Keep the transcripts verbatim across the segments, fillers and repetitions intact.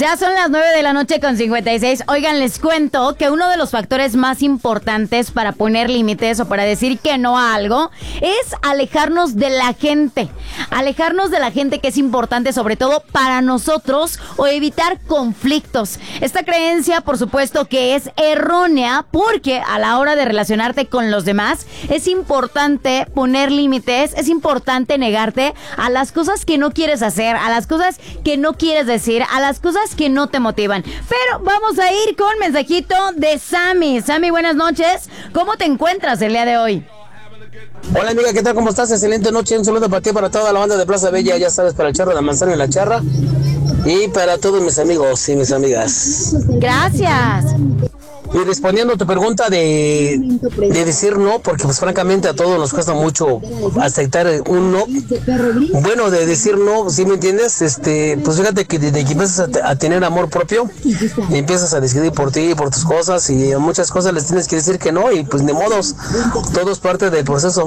Ya son las nueve de la noche con cincuenta y seis. Oigan, les cuento que uno de los factores más importantes para poner límites o para decir que no a algo es alejarnos de la gente. Alejarnos de la gente, que es importante sobre todo para nosotros, o evitar conflictos. Esta creencia, por supuesto, que es errónea, porque a la hora de relacionarte con los demás es importante poner límites, es importante negarte a las cosas que no quieres hacer, a las cosas que no quieres decir, a las cosas que no te motivan. Pero vamos a ir con mensajito de Sammy. Sammy, buenas noches. ¿Cómo te encuentras el día de hoy? Hola amiga, ¿qué tal? ¿Cómo estás? Excelente noche. Un saludo para ti, para toda la banda de Plaza Bella, ya sabes, para el Charro de la Manzana y la Charra. Y para todos mis amigos y mis amigas. Gracias. Y respondiendo a tu pregunta de, de decir no, porque pues francamente a todos nos cuesta mucho aceptar un no. Bueno, de decir no, ¿sí me entiendes? Este, pues fíjate que desde que empiezas a, a tener amor propio, y empiezas a decidir por ti y por tus cosas, y a muchas cosas les tienes que decir que no, y pues de modos, todo es parte del proceso.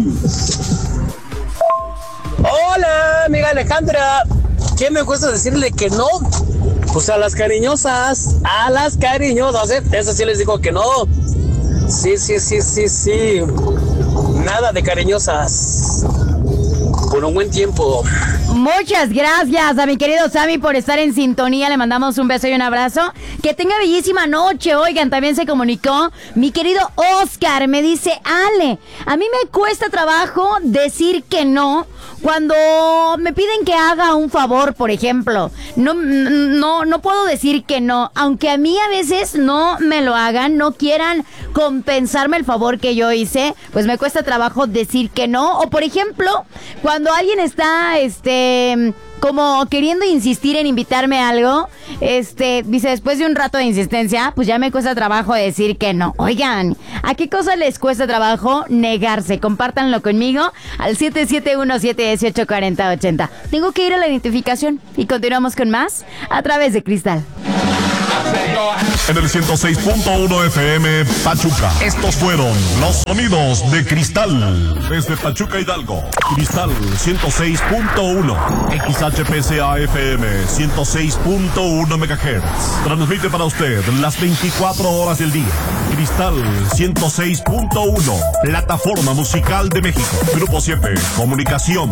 Hola, amiga Alejandra. ¿Qué me cuesta decirle que no? Pues a las cariñosas, a las cariñosas, ¿eh? Eso sí les digo que no. Sí, sí, sí, sí, sí. Nada de cariñosas. Por un buen tiempo. Muchas gracias a mi querido Sammy por estar en sintonía. Le mandamos un beso y un abrazo. Que tenga bellísima noche. Oigan, también se comunicó mi querido Oscar. Me dice, Ale, a mí me cuesta trabajo decir que no cuando me piden que haga un favor, por ejemplo. No, no, no puedo decir que no, aunque a mí a veces no me lo hagan, no quieran compensarme el favor que yo hice, pues me cuesta trabajo decir que no. O por ejemplo, cuando alguien está, este, como queriendo insistir en invitarme a algo, este, dice, después de un rato de insistencia, pues ya me cuesta trabajo decir que no. Oigan, ¿a qué cosa les cuesta trabajo negarse? Compártanlo conmigo al siete siete uno, siete uno ocho, cuatro cero ocho cero. Tengo que ir a la identificación y continuamos con más a través de Cristal. En el ciento seis punto uno F M Pachuca. Estos fueron los sonidos de Cristal. Desde Pachuca, Hidalgo. Cristal ciento seis punto uno. X H P C A F M ciento seis punto uno megahertz. Transmite para usted las veinticuatro horas del día. Cristal ciento seis punto uno. Plataforma musical de México. Grupo siete. Comunicación.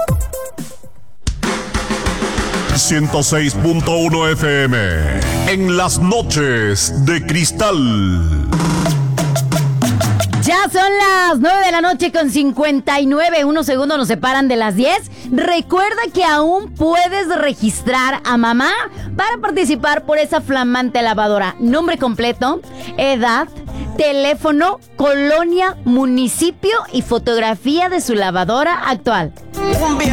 ciento seis punto uno F M. En las noches de Cristal. Ya son las nueve de la noche con cincuenta y nueve. Unos segundos nos separan de las diez. Recuerda que aún puedes registrar a mamá para participar por esa flamante lavadora. Nombre completo, edad, teléfono, colonia, municipio y fotografía de su lavadora actual.